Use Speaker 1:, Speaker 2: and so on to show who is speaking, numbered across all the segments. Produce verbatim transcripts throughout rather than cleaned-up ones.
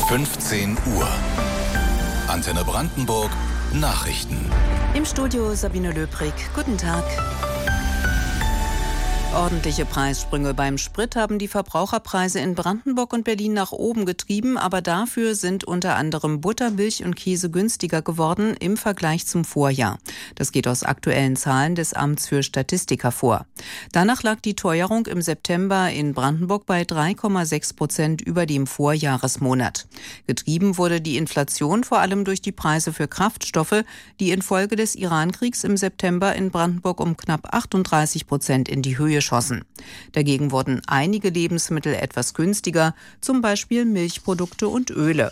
Speaker 1: fünfzehn Uhr. Antenne Brandenburg Nachrichten.
Speaker 2: Im Studio Sabine Löbrig. Guten Tag. Ordentliche Preissprünge beim Sprit haben die Verbraucherpreise in Brandenburg und Berlin nach oben getrieben, aber dafür sind unter anderem Butter, Milch und Käse günstiger geworden im Vergleich zum Vorjahr. Das geht aus aktuellen Zahlen des Amts für Statistik hervor. Danach lag die Teuerung im September in Brandenburg bei drei Komma sechs Prozent über dem Vorjahresmonat. Getrieben wurde die Inflation vor allem durch die Preise für Kraftstoffe, die infolge des Irankriegs im September in Brandenburg um knapp achtunddreißig Prozent in die Höhe schossen. Dagegen wurden einige Lebensmittel etwas günstiger, zum Beispiel Milchprodukte und Öle.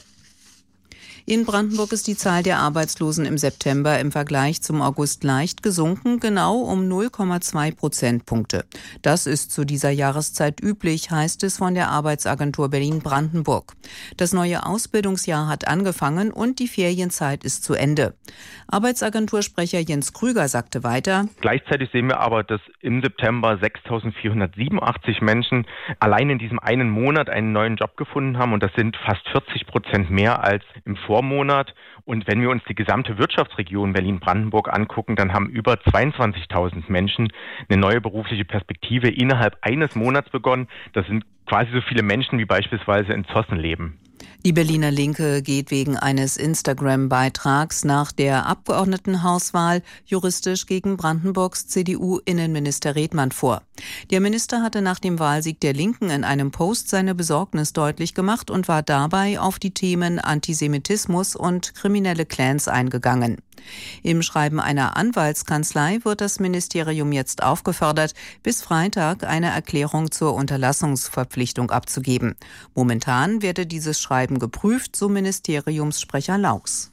Speaker 2: In Brandenburg ist die Zahl der Arbeitslosen im September im Vergleich zum August leicht gesunken, genau um null Komma zwei Prozentpunkte. Das ist zu dieser Jahreszeit üblich, heißt es von der Arbeitsagentur Berlin-Brandenburg. Das neue Ausbildungsjahr hat angefangen und die Ferienzeit ist zu Ende. Arbeitsagentursprecher Jens Krüger sagte weiter:
Speaker 3: Gleichzeitig sehen wir aber, dass im September sechstausendvierhundertsiebenundachtzig Menschen allein in diesem einen Monat einen neuen Job gefunden haben, und das sind fast vierzig Prozent mehr als im Vormonat. Und wenn wir uns die gesamte Wirtschaftsregion Berlin-Brandenburg angucken, dann haben über zweiundzwanzigtausend Menschen eine neue berufliche Perspektive innerhalb eines Monats begonnen. Das sind quasi so viele Menschen, wie beispielsweise in Zossen leben.
Speaker 2: Die Berliner Linke geht wegen eines Instagram-Beitrags nach der Abgeordnetenhauswahl juristisch gegen Brandenburgs C D U-Innenminister Redmann vor. Der Minister hatte nach dem Wahlsieg der Linken in einem Post seine Besorgnis deutlich gemacht und war dabei auf die Themen Antisemitismus und kriminelle Clans eingegangen. Im Schreiben einer Anwaltskanzlei wird das Ministerium jetzt aufgefordert, bis Freitag eine Erklärung zur Unterlassungsverpflichtung abzugeben. Momentan werde dieses Schreiben geprüft, so Ministeriumssprecher Laux.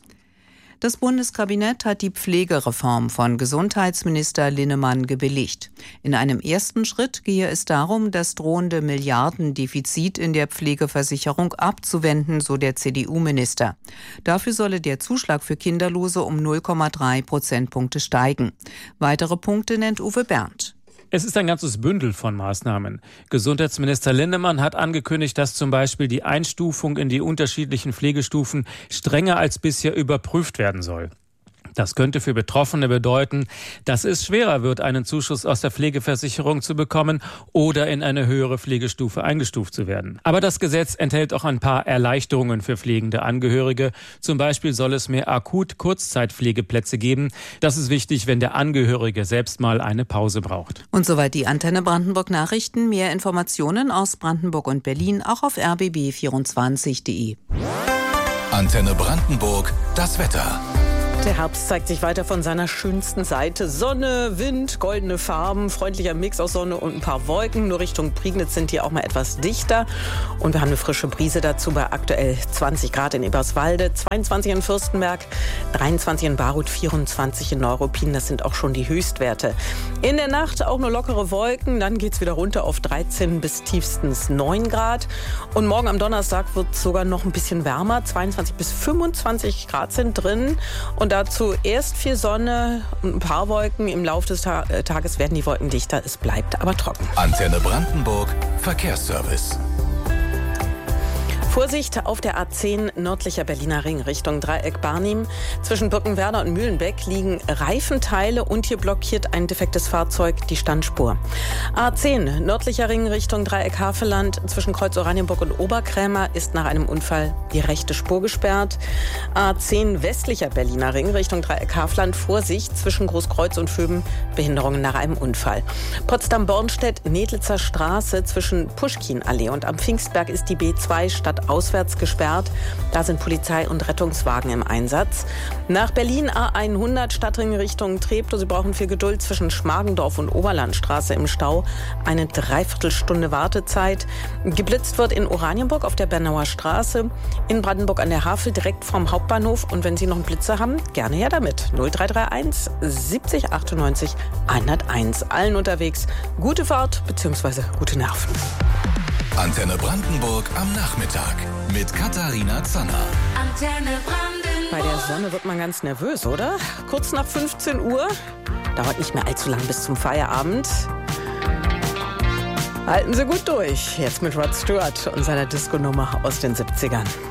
Speaker 2: Das Bundeskabinett hat die Pflegereform von Gesundheitsminister Linnemann gebilligt. In einem ersten Schritt gehe es darum, das drohende Milliardendefizit in der Pflegeversicherung abzuwenden, so der C D U-Minister. Dafür solle der Zuschlag für Kinderlose um null Komma drei Prozentpunkte steigen. Weitere Punkte nennt Uwe Berndt.
Speaker 4: Es ist ein ganzes Bündel von Maßnahmen. Gesundheitsminister Linnemann hat angekündigt, dass zum Beispiel die Einstufung in die unterschiedlichen Pflegestufen strenger als bisher überprüft werden soll. Das könnte für Betroffene bedeuten, dass es schwerer wird, einen Zuschuss aus der Pflegeversicherung zu bekommen oder in eine höhere Pflegestufe eingestuft zu werden. Aber das Gesetz enthält auch ein paar Erleichterungen für pflegende Angehörige. Zum Beispiel soll es mehr Akut-Kurzzeitpflegeplätze geben. Das ist wichtig, wenn der Angehörige selbst mal eine Pause braucht.
Speaker 2: Und soweit die Antenne Brandenburg Nachrichten. Mehr Informationen aus Brandenburg und Berlin auch auf r b b vierundzwanzig punkt de.
Speaker 1: Antenne Brandenburg, das Wetter.
Speaker 5: Der Herbst zeigt sich weiter von seiner schönsten Seite. Sonne, Wind, goldene Farben, freundlicher Mix aus Sonne und ein paar Wolken. Nur Richtung Prignitz sind die auch mal etwas dichter. Und wir haben eine frische Brise dazu bei aktuell zwanzig Grad in Eberswalde, zweiundzwanzig in Fürstenberg, dreiundzwanzig in Barut, vierundzwanzig in Neuruppin. Das sind auch schon die Höchstwerte. In der Nacht auch nur lockere Wolken. Dann geht es wieder runter auf dreizehn bis tiefstens neun Grad. Und morgen am Donnerstag wird es sogar noch ein bisschen wärmer. zweiundzwanzig bis fünfundzwanzig Grad sind drin. Und dazu erst viel Sonne und ein paar Wolken. Im Laufe des Ta- äh, Tages werden die Wolken dichter. Es bleibt aber trocken.
Speaker 1: Antenne Brandenburg Verkehrsservice.
Speaker 5: Vorsicht auf der A zehn nördlicher Berliner Ring Richtung Dreieck Barnim. Zwischen Birkenwerder und Mühlenbeck liegen Reifenteile und hier blockiert ein defektes Fahrzeug die Standspur. A zehn nördlicher Ring Richtung Dreieck Havelland. Zwischen Kreuz Oranienburg und Oberkrämer ist nach einem Unfall die rechte Spur gesperrt. A zehn westlicher Berliner Ring Richtung Dreieck Havelland. Vorsicht zwischen Großkreuz und Vöben. Behinderungen nach einem Unfall. Potsdam-Bornstedt Nedlitzer Straße zwischen Puschkinallee und am Pfingstberg ist die B zwei statt auswärts gesperrt. Da sind Polizei und Rettungswagen im Einsatz. Nach Berlin A hundert Stadtring Richtung Treptow. Sie brauchen viel Geduld zwischen Schmargendorf und Oberlandstraße im Stau. Eine Dreiviertelstunde Wartezeit. Geblitzt wird in Oranienburg auf der Bernauer Straße. In Brandenburg an der Havel direkt vom Hauptbahnhof. Und wenn Sie noch einen Blitzer haben, gerne her damit. null drei drei eins siebzig achtundneunzig hunderteins. Allen unterwegs gute Fahrt bzw. gute Nerven.
Speaker 1: Antenne Brandenburg am Nachmittag mit Katharina Zanner.
Speaker 6: Antenne Brandenburg.
Speaker 5: Bei der Sonne wird man ganz nervös, oder? Kurz nach fünfzehn Uhr. Dauert nicht mehr allzu lang bis zum Feierabend. Halten Sie gut durch. Jetzt mit Rod Stewart und seiner Disco-Nummer aus den siebzigern.